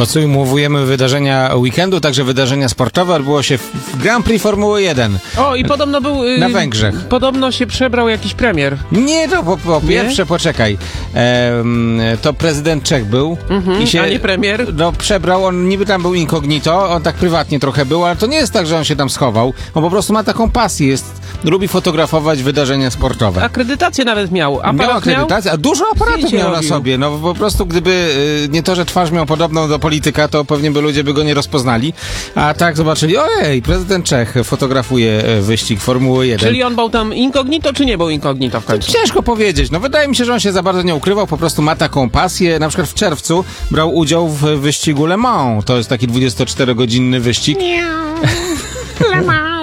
Podsumowujemy wydarzenia weekendu, także wydarzenia sportowe. Odbyło się w Grand Prix Formuły 1. O, i podobno był... na Węgrzech. Podobno się przebrał jakiś premier. Nie, to po pierwsze, poczekaj. To prezydent Czech był. I się, a nie premier? No, przebrał, on niby tam był incognito, on tak prywatnie trochę był, ale to nie jest tak, że on się tam schował. On po prostu ma taką pasję, lubi fotografować wydarzenia sportowe. Akredytację nawet miał. Miał akredytację, a dużo aparatów Zdjęcie miał robił na sobie. No po prostu gdyby nie to, że twarz miał podobną do polityka, to pewnie by ludzie by go nie rozpoznali. A tak zobaczyli, ojej, prezydent Czech fotografuje wyścig Formuły 1. Czyli on był tam incognito, czy nie był incognito w końcu? Ciężko powiedzieć. No wydaje mi się, że on się za bardzo nie ukrywał, po prostu ma taką pasję. Na przykład w czerwcu brał udział w wyścigu Le Mans. To jest taki 24-godzinny wyścig. Le Mans.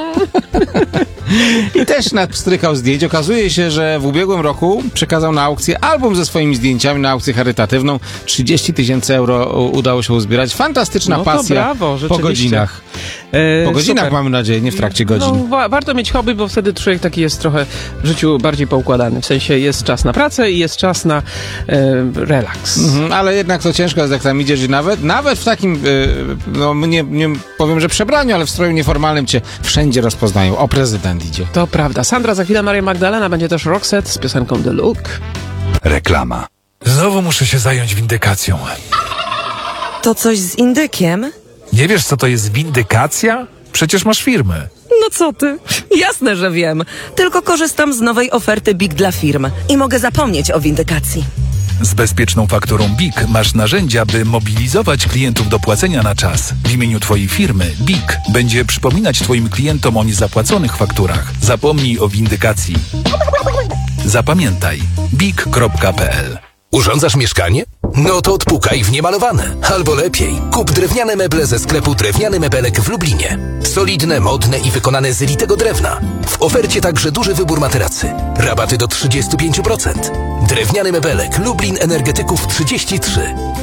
I też nadstrykał zdjęć. Okazuje się, że w ubiegłym roku przekazał na aukcję album ze swoimi zdjęciami, na aukcję charytatywną. 30 000 euro udało się uzbierać. Fantastyczna pasja. Brawo, po godzinach. Po godzinach super. Mamy nadzieję, nie w trakcie godzin. No, warto mieć hobby, bo wtedy człowiek taki jest trochę w życiu bardziej poukładany. W sensie jest czas na pracę i jest czas na relaks. Ale jednak to ciężko jest, jak tam idziesz i nawet w takim, no nie powiem, że przebraniu, ale w stroju nieformalnym cię wszędzie rozpoznają. O, prezydent idzie. To prawda. Sandra, za chwilę Maria Magdalena, będzie też Roxette z piosenką The Look. Reklama. Znowu muszę się zająć windykacją. To coś z indykiem? Nie wiesz, co to jest windykacja? Przecież masz firmę. No co ty? Jasne, że wiem. Tylko korzystam z nowej oferty BIG dla firm i mogę zapomnieć o windykacji. Z bezpieczną fakturą BIG masz narzędzia, by mobilizować klientów do płacenia na czas. W imieniu twojej firmy BIG będzie przypominać twoim klientom o niezapłaconych fakturach. Zapomnij o windykacji. Zapamiętaj. BIG.pl. Urządzasz mieszkanie? No to odpukaj w niemalowane. Albo lepiej, kup drewniane meble ze sklepu Drewniany Mebelek w Lublinie. Solidne, modne i wykonane z litego drewna. W ofercie także duży wybór materacy. Rabaty do 35%. Drewniany Mebelek, Lublin Energetyków 33.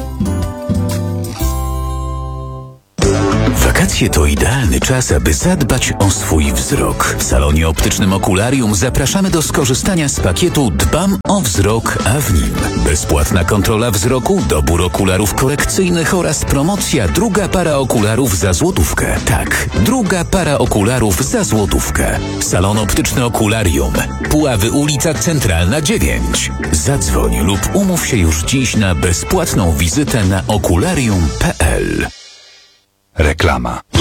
Wakacje to idealny czas, aby zadbać o swój wzrok. W salonie optycznym Okularium zapraszamy do skorzystania z pakietu Dbam o wzrok, a w nim bezpłatna kontrola wzroku, dobór okularów korekcyjnych oraz promocja druga para okularów za złotówkę. Tak, druga para okularów za złotówkę. Salon optyczny Okularium. Puławy, ulica Centralna 9. Zadzwoń lub umów się już dziś na bezpłatną wizytę na okularium.pl. Reklama.